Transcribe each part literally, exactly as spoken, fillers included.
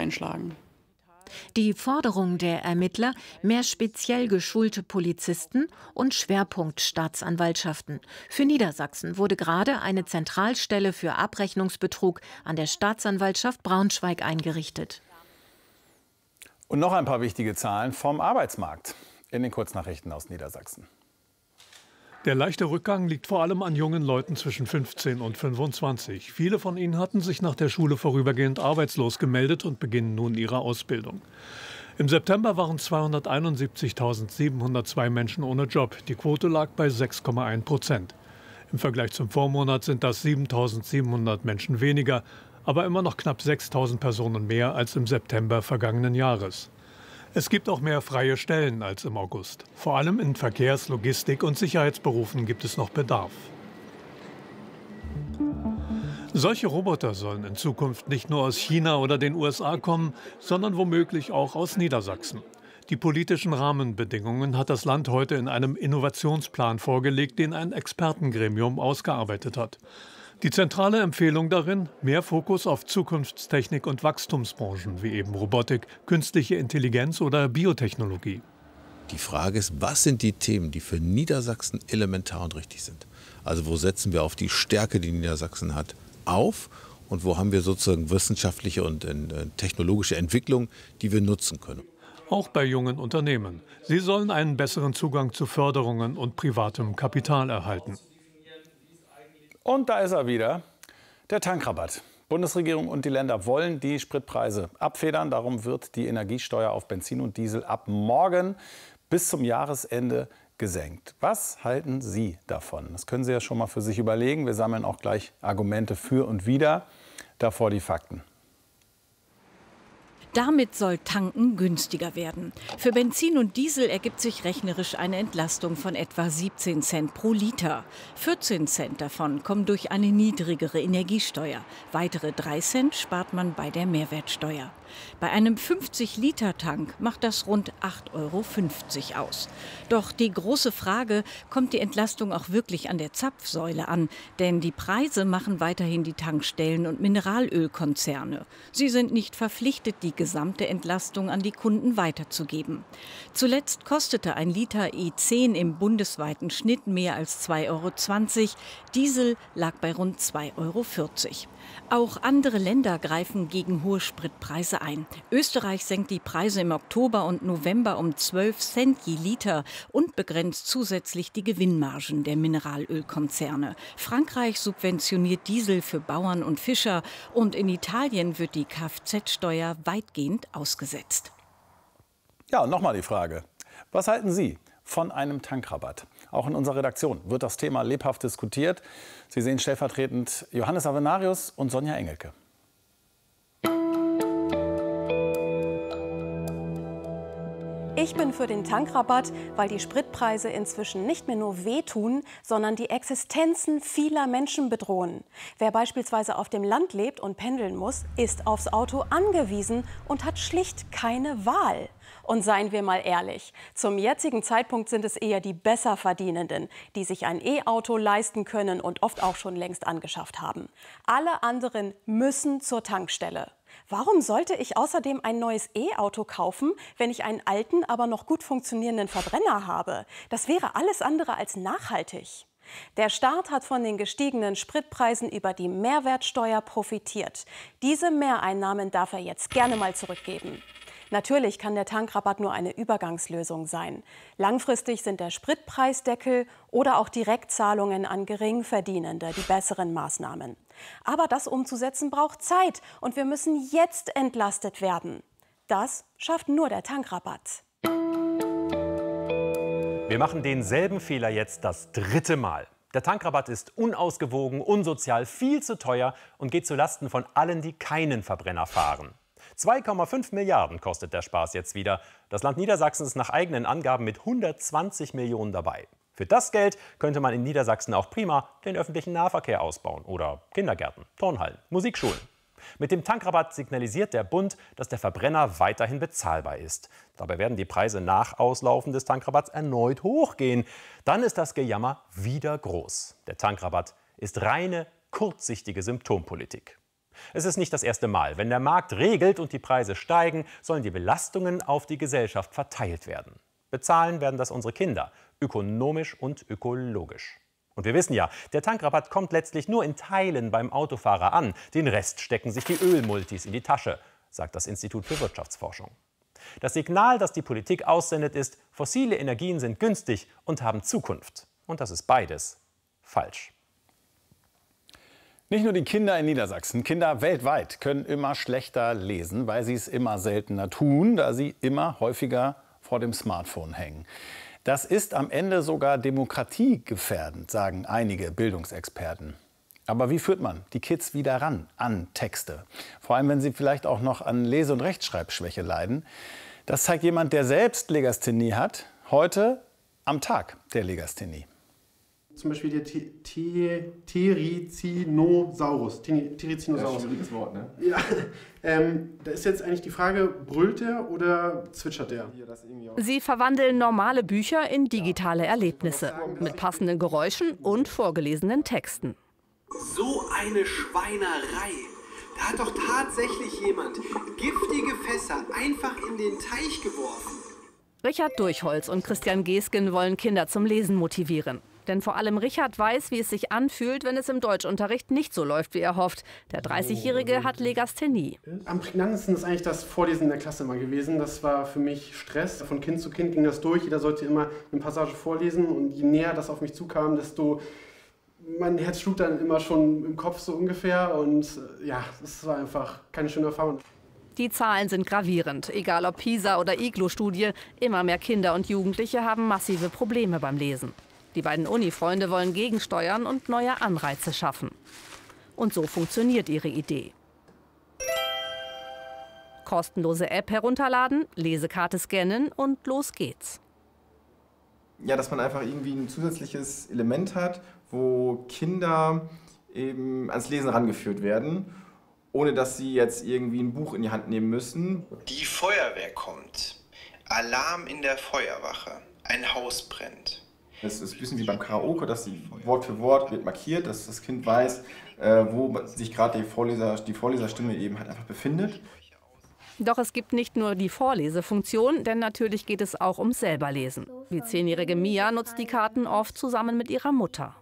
einschlagen. Die Forderung der Ermittler: mehr speziell geschulte Polizisten und Schwerpunkt Staatsanwaltschaften. Für Niedersachsen wurde gerade eine Zentralstelle für Abrechnungsbetrug an der Staatsanwaltschaft Braunschweig eingerichtet. Und noch ein paar wichtige Zahlen vom Arbeitsmarkt in den Kurznachrichten aus Niedersachsen. Der leichte Rückgang liegt vor allem an jungen Leuten zwischen fünfzehn und fünfundzwanzig. Viele von ihnen hatten sich nach der Schule vorübergehend arbeitslos gemeldet und beginnen nun ihre Ausbildung. Im September waren zweihunderteinundsiebzigtausendsiebenhundertzwei Menschen ohne Job. Die Quote lag bei sechs Komma eins Prozent. Im Vergleich zum Vormonat sind das siebentausendsiebenhundert Menschen weniger, aber immer noch knapp sechstausend Personen mehr als im September vergangenen Jahres. Es gibt auch mehr freie Stellen als im August. Vor allem in Verkehrs-, Logistik- und Sicherheitsberufen gibt es noch Bedarf. Solche Roboter sollen in Zukunft nicht nur aus China oder den U S A kommen, sondern womöglich auch aus Niedersachsen. Die politischen Rahmenbedingungen hat das Land heute in einem Innovationsplan vorgelegt, den ein Expertengremium ausgearbeitet hat. Die zentrale Empfehlung darin: mehr Fokus auf Zukunftstechnik und Wachstumsbranchen wie eben Robotik, künstliche Intelligenz oder Biotechnologie. Die Frage ist, was sind die Themen, die für Niedersachsen elementar und richtig sind? Also wo setzen wir auf die Stärke, die Niedersachsen hat, auf? Und wo haben wir sozusagen wissenschaftliche und äh, technologische Entwicklung, die wir nutzen können? Auch bei jungen Unternehmen. Sie sollen einen besseren Zugang zu Förderungen und privatem Kapital erhalten. Und da ist er wieder, der Tankrabatt. Bundesregierung und die Länder wollen die Spritpreise abfedern. Darum wird die Energiesteuer auf Benzin und Diesel ab morgen bis zum Jahresende gesenkt. Was halten Sie davon? Das können Sie ja schon mal für sich überlegen. Wir sammeln auch gleich Argumente für und wider. Davor die Fakten. Damit soll Tanken günstiger werden. Für Benzin und Diesel ergibt sich rechnerisch eine Entlastung von etwa siebzehn Cent pro Liter. vierzehn Cent davon kommen durch eine niedrigere Energiesteuer. Weitere drei Cent spart man bei der Mehrwertsteuer. Bei einem fünfzig Liter Tank macht das rund acht Euro fünfzig aus. Doch die große Frage: kommt die Entlastung auch wirklich an der Zapfsäule an? Denn die Preise machen weiterhin die Tankstellen und Mineralölkonzerne. Sie sind nicht verpflichtet, die gesamte Entlastung an die Kunden weiterzugeben. Zuletzt kostete ein Liter E zehn im bundesweiten Schnitt mehr als zwei Euro zwanzig. Diesel lag bei rund zwei Euro vierzig. Auch andere Länder greifen gegen hohe Spritpreise ein. Österreich senkt die Preise im Oktober und November um zwölf Cent je Liter und begrenzt zusätzlich die Gewinnmargen der Mineralölkonzerne. Frankreich subventioniert Diesel für Bauern und Fischer und in Italien wird die Kfz-Steuer weitgehend ausgesetzt. Ja, und nochmal die Frage: Was halten Sie von einem Tankrabatt? Auch in unserer Redaktion wird das Thema lebhaft diskutiert. Sie sehen stellvertretend Johannes Avenarius und Sonja Engelke. Ich bin für den Tankrabatt, weil die Spritpreise inzwischen nicht mehr nur wehtun, sondern die Existenzen vieler Menschen bedrohen. Wer beispielsweise auf dem Land lebt und pendeln muss, ist aufs Auto angewiesen und hat schlicht keine Wahl. Und seien wir mal ehrlich, zum jetzigen Zeitpunkt sind es eher die Besserverdienenden, die sich ein E-Auto leisten können und oft auch schon längst angeschafft haben. Alle anderen müssen zur Tankstelle. Warum sollte ich außerdem ein neues E-Auto kaufen, wenn ich einen alten, aber noch gut funktionierenden Verbrenner habe? Das wäre alles andere als nachhaltig. Der Staat hat von den gestiegenen Spritpreisen über die Mehrwertsteuer profitiert. Diese Mehreinnahmen darf er jetzt gerne mal zurückgeben. Natürlich kann der Tankrabatt nur eine Übergangslösung sein. Langfristig sind der Spritpreisdeckel oder auch Direktzahlungen an Geringverdienende die besseren Maßnahmen. Aber das umzusetzen braucht Zeit und wir müssen jetzt entlastet werden. Das schafft nur der Tankrabatt. Wir machen denselben Fehler jetzt das dritte Mal. Der Tankrabatt ist unausgewogen, unsozial, viel zu teuer und geht zulasten von allen, die keinen Verbrenner fahren. zwei Komma fünf Milliarden kostet der Spaß jetzt wieder. Das Land Niedersachsen ist nach eigenen Angaben mit hundertzwanzig Millionen dabei. Für das Geld könnte man in Niedersachsen auch prima den öffentlichen Nahverkehr ausbauen oder Kindergärten, Turnhallen, Musikschulen. Mit dem Tankrabatt signalisiert der Bund, dass der Verbrenner weiterhin bezahlbar ist. Dabei werden die Preise nach Auslaufen des Tankrabatts erneut hochgehen. Dann ist das Gejammer wieder groß. Der Tankrabatt ist reine, kurzsichtige Symptompolitik. Es ist nicht das erste Mal. Wenn der Markt regelt und die Preise steigen, sollen die Belastungen auf die Gesellschaft verteilt werden. Bezahlen werden das unsere Kinder, ökonomisch und ökologisch. Und wir wissen ja, der Tankrabatt kommt letztlich nur in Teilen beim Autofahrer an. Den Rest stecken sich die Ölmultis in die Tasche, sagt das Institut für Wirtschaftsforschung. Das Signal, das die Politik aussendet, ist, fossile Energien sind günstig und haben Zukunft. Und das ist beides falsch. Nicht nur die Kinder in Niedersachsen, Kinder weltweit können immer schlechter lesen, weil sie es immer seltener tun, da sie immer häufiger vor dem Smartphone hängen. Das ist am Ende sogar demokratiegefährdend, sagen einige Bildungsexperten. Aber wie führt man die Kids wieder ran an Texte? Vor allem, wenn sie vielleicht auch noch an Lese- und Rechtschreibschwäche leiden. Das zeigt jemand, der selbst Legasthenie hat, heute am Tag der Legasthenie. Zum Beispiel der Therizinosaurus. Therizinosaurus. Das ist ein schwieriges Wort, ne? Ja, ähm, da ist jetzt eigentlich die Frage, brüllt der oder zwitschert der? Sie verwandeln normale Bücher in digitale Erlebnisse mit passenden Geräuschen und vorgelesenen Texten. So eine Schweinerei. Da hat doch tatsächlich jemand giftige Fässer einfach in den Teich geworfen. Richard Durchholz und Christian Gesgen wollen Kinder zum Lesen motivieren. Denn vor allem Richard weiß, wie es sich anfühlt, wenn es im Deutschunterricht nicht so läuft, wie er hofft. Der dreißigjährige hat Legasthenie. Am prägnantesten ist eigentlich das Vorlesen in der Klasse immer gewesen. Das war für mich Stress. Von Kind zu Kind ging das durch. Jeder sollte immer eine Passage vorlesen. Und je näher das auf mich zukam, desto... Mein Herz schlug dann immer schon im Kopf so ungefähr. Und ja, es war einfach keine schöne Erfahrung. Die Zahlen sind gravierend. Egal ob PISA- oder Iglo-Studie, immer mehr Kinder und Jugendliche haben massive Probleme beim Lesen. Die beiden Uni-Freunde wollen gegensteuern und neue Anreize schaffen. Und so funktioniert ihre Idee. Kostenlose App herunterladen, Lesekarte scannen und los geht's. Ja, dass man einfach irgendwie ein zusätzliches Element hat, wo Kinder eben ans Lesen rangeführt werden, ohne dass sie jetzt irgendwie ein Buch in die Hand nehmen müssen. Die Feuerwehr kommt. Alarm in der Feuerwache. Ein Haus brennt. Es ist ein bisschen wie beim Karaoke, dass die Wort für Wort wird markiert, dass das Kind weiß, äh, wo sich gerade die, Vorleser, die Vorleserstimme eben halt einfach befindet. Doch es gibt nicht nur die Vorlesefunktion, denn natürlich geht es auch ums Selberlesen. Die zehnjährige Mia nutzt die Karten oft zusammen mit ihrer Mutter.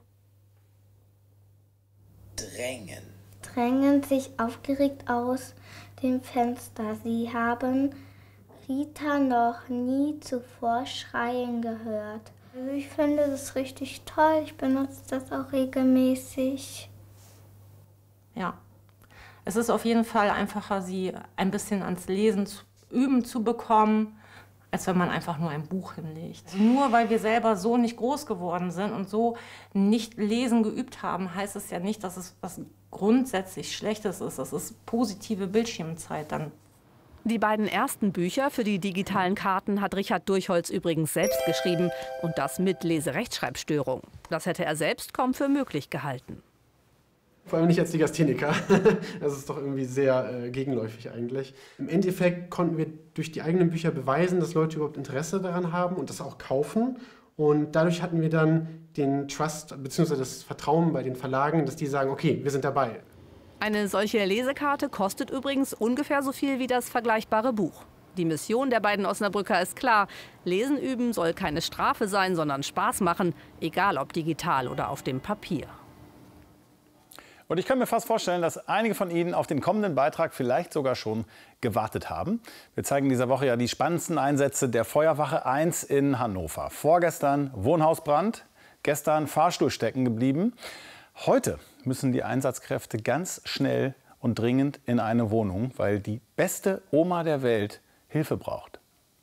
Drängen. Drängen sich aufgeregt aus dem Fenster. Sie haben Rita noch nie zuvor schreien gehört. Also ich finde das richtig toll. Ich benutze das auch regelmäßig. Ja, es ist auf jeden Fall einfacher, sie ein bisschen ans Lesen zu üben zu bekommen, als wenn man einfach nur ein Buch hinlegt. Also nur weil wir selber so nicht groß geworden sind und so nicht lesen geübt haben, heißt es ja nicht, dass es was grundsätzlich Schlechtes ist. Das ist positive Bildschirmzeit dann. Die beiden ersten Bücher für die digitalen Karten hat Richard Durchholz übrigens selbst geschrieben. Und das mit Leserechtschreibstörung. Das hätte er selbst kaum für möglich gehalten. Vor allem nicht als Legastheniker. Das ist doch irgendwie sehr äh, gegenläufig eigentlich. Im Endeffekt konnten wir durch die eigenen Bücher beweisen, dass Leute überhaupt Interesse daran haben und das auch kaufen. Und dadurch hatten wir dann den Trust bzw. das Vertrauen bei den Verlagen, dass die sagen, okay, wir sind dabei. Eine solche Lesekarte kostet übrigens ungefähr so viel wie das vergleichbare Buch. Die Mission der beiden Osnabrücker ist klar. Lesen üben soll keine Strafe sein, sondern Spaß machen, egal ob digital oder auf dem Papier. Und ich kann mir fast vorstellen, dass einige von Ihnen auf den kommenden Beitrag vielleicht sogar schon gewartet haben. Wir zeigen in dieser Woche ja die spannendsten Einsätze der Feuerwache eins in Hannover. Vorgestern Wohnhausbrand, gestern Fahrstuhl stecken geblieben. Heute müssen die Einsatzkräfte ganz schnell und dringend in eine Wohnung, weil die beste Oma der Welt Hilfe braucht.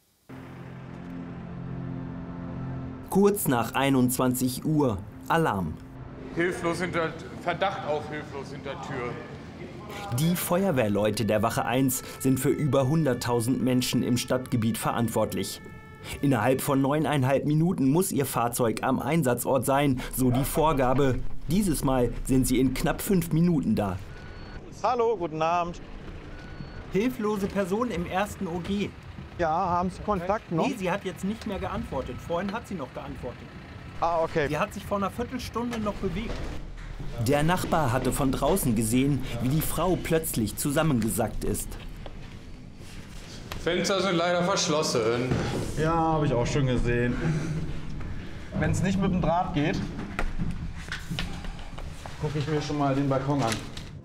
Kurz nach einundzwanzig Uhr, Alarm. Hilflos hinter, Verdacht auf hilflos hinter Tür. Die Feuerwehrleute der Wache eins sind für über hunderttausend Menschen im Stadtgebiet verantwortlich. Innerhalb von neuneinhalb Minuten muss ihr Fahrzeug am Einsatzort sein, so die Vorgabe. Dieses Mal sind sie in knapp fünf Minuten da. Hallo, guten Abend. Hilflose Person im ersten O G. Ja, haben Sie Kontakt noch? Nee, sie hat jetzt nicht mehr geantwortet. Vorhin hat sie noch geantwortet. Ah, okay. Sie hat sich vor einer Viertelstunde noch bewegt. Der Nachbar hatte von draußen gesehen, wie die Frau plötzlich zusammengesackt ist. Fenster sind leider verschlossen. Ja, habe ich auch schon gesehen. Wenn es nicht mit dem Draht geht, gucke ich mir schon mal den Balkon an.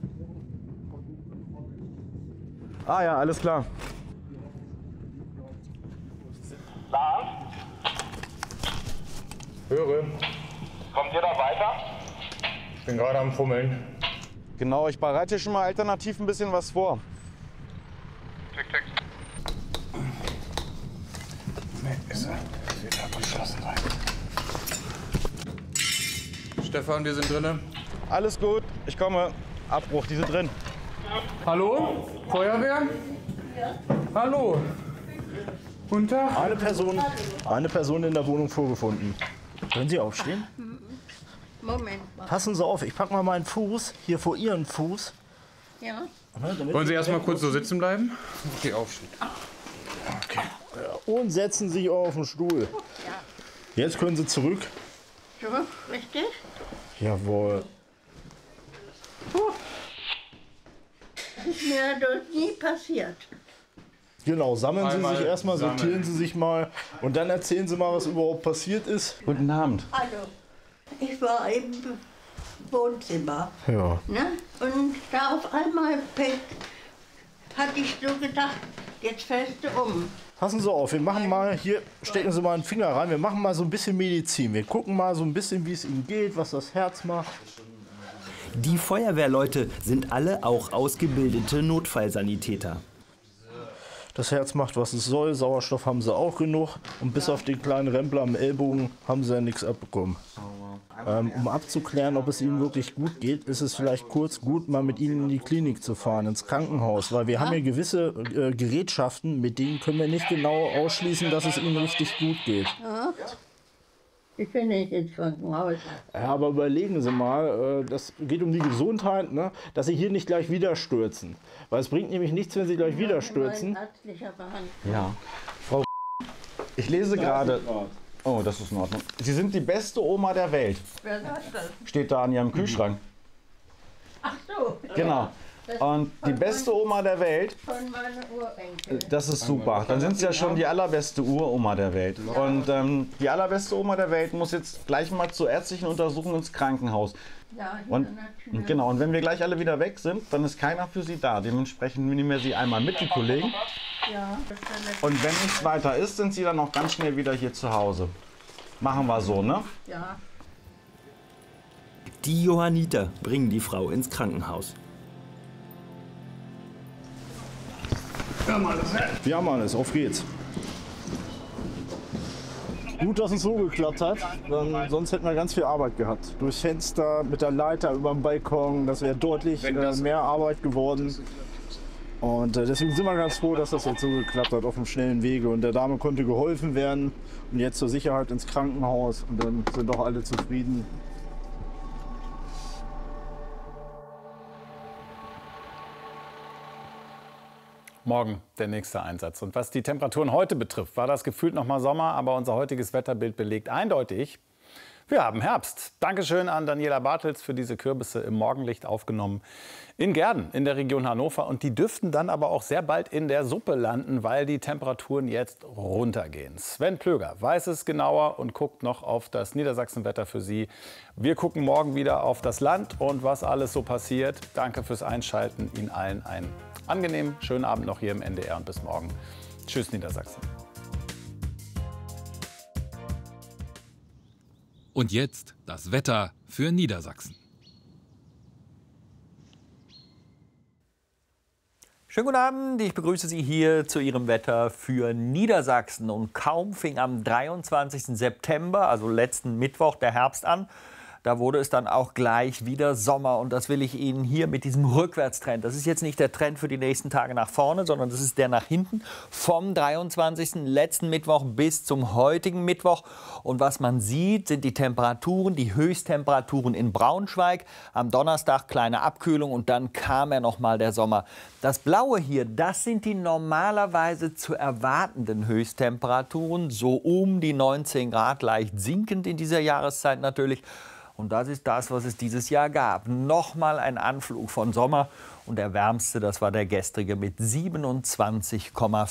Ah ja, alles klar. Lars? Höre. Kommt ihr da weiter? Ich bin gerade am Fummeln. Genau, ich bereite schon mal alternativ ein bisschen was vor. Tick, tick. Nee, ist er. Das wird ja verschlossen sein. Stefan, wir sind drinnen. Alles gut, ich komme. Abbruch, die sind drin. Hallo? Feuerwehr? Ja. Hallo? Guten Tag. Eine Person, eine Person in der Wohnung vorgefunden. Können Sie aufstehen? Moment mal. Passen Sie auf, ich packe mal meinen Fuß hier vor Ihren Fuß. Ja. Wollen Sie erst mal kurz so sitzen bleiben? Okay, aufstehen. Okay. Und setzen Sie sich auf den Stuhl. Ja. Jetzt können Sie zurück. So, richtig? Jawohl. Puh. Das ist mir dort nie passiert. Genau, sammeln Sie Einmal sich erstmal, sammeln. sortieren Sie sich mal und dann erzählen Sie mal, was überhaupt passiert ist. Guten Abend. Also, ich war im Wohnzimmer. Ja. Ne? Und da auf einmal Pech, hatte ich so gedacht, jetzt fällst du um. Passen Sie auf, wir machen mal, hier stecken Sie mal einen Finger rein, wir machen mal so ein bisschen Medizin. Wir gucken mal so ein bisschen, wie es Ihnen geht, was das Herz macht. Die Feuerwehrleute sind alle auch ausgebildete Notfallsanitäter. Das Herz macht, was es soll, Sauerstoff haben Sie auch genug und bis auf den kleinen Rempler am Ellbogen haben Sie ja nichts abbekommen. Ähm, um abzuklären, ob es Ihnen wirklich gut geht, ist es vielleicht kurz gut, mal mit Ihnen in die Klinik zu fahren, ins Krankenhaus, weil wir haben hier gewisse äh, Gerätschaften, mit denen können wir nicht genau ausschließen, dass es Ihnen richtig gut geht. Ja. Ich bin nicht ins Krankenhaus. Ja, aber überlegen Sie mal, äh, das geht um die Gesundheit, ne? Dass Sie hier nicht gleich wieder stürzen. Weil es bringt nämlich nichts, wenn Sie gleich wieder stürzen. Ja. Frau, ich lese gerade. Oh, das ist in Ordnung. Sie sind die beste Oma der Welt. Wer sagt das? Steht da an Ihrem Kühlschrank. Ach so. Genau. Und die beste Oma der Welt. Von meiner Urenkel. Das ist super. Dann sind Sie ja schon die allerbeste Uroma der Welt. Und ähm, die allerbeste Oma der Welt muss jetzt gleich mal zur ärztlichen Untersuchung ins Krankenhaus. Ja, hier Und, an der Tür. genau, und wenn wir gleich alle wieder weg sind, dann ist keiner für Sie da. Dementsprechend nehmen wir Sie einmal mit, die Kollegen. Ja, das ist ja nett. Und wenn nichts weiter ist, sind Sie dann auch ganz schnell wieder hier zu Hause. Machen wir so, ne? Ja. Die Johanniter bringen die Frau ins Krankenhaus. Wir haben alles. Wir haben alles, auf geht's. Gut, dass es so geklappt hat, ähm, sonst hätten wir ganz viel Arbeit gehabt. Durchs Fenster, mit der Leiter über dem Balkon, das wäre deutlich äh, mehr Arbeit geworden. Und äh, deswegen sind wir ganz froh, dass das jetzt so geklappt hat, auf dem schnellen Wege. Und der Dame konnte geholfen werden und jetzt zur Sicherheit ins Krankenhaus und dann sind doch alle zufrieden. Morgen der nächste Einsatz. Und was die Temperaturen heute betrifft, war das gefühlt noch mal Sommer, aber unser heutiges Wetterbild belegt eindeutig, wir haben Herbst. Dankeschön an Daniela Bartels für diese Kürbisse im Morgenlicht aufgenommen in Gehrden in der Region Hannover. Und die dürften dann aber auch sehr bald in der Suppe landen, weil die Temperaturen jetzt runtergehen. Sven Plöger weiß es genauer und guckt noch auf das Niedersachsenwetter für Sie. Wir gucken morgen wieder auf das Land und was alles so passiert. Danke fürs Einschalten. Ihnen allen einen angenehmen, schönen Abend noch hier im N D R und bis morgen. Tschüss, Niedersachsen. Und jetzt das Wetter für Niedersachsen. Schönen guten Abend, ich begrüße Sie hier zu Ihrem Wetter für Niedersachsen. Und kaum fing am dreiundzwanzigsten September, also letzten Mittwoch, der Herbst an. Da wurde es dann auch gleich wieder Sommer. Und das will ich Ihnen hier mit diesem Rückwärtstrend. Das ist jetzt nicht der Trend für die nächsten Tage nach vorne, sondern das ist der nach hinten. Vom dreiundzwanzigsten letzten Mittwoch bis zum heutigen Mittwoch. Und was man sieht, sind die Temperaturen, die Höchsttemperaturen in Braunschweig. Am Donnerstag kleine Abkühlung und dann kam ja noch mal der Sommer. Das Blaue hier, das sind die normalerweise zu erwartenden Höchsttemperaturen. So um die neunzehn Grad, leicht sinkend in dieser Jahreszeit natürlich. Und das ist das, was es dieses Jahr gab. Nochmal ein Anflug von Sommer. Und der wärmste, das war der gestrige mit siebenundzwanzig Komma